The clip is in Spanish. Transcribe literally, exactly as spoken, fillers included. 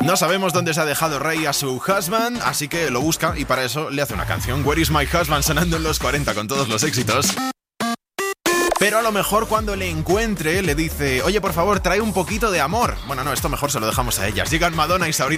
No sabemos dónde se ha dejado Ray a su husband, así que lo busca y para eso le hace una canción. Where is my husband, sonando en los cuarenta con todos los éxitos. Pero a lo mejor cuando le encuentre le dice: oye, por favor, trae un poquito de amor. Bueno, no, esto mejor se lo dejamos a ellas. Llegan Madonna y Sabrina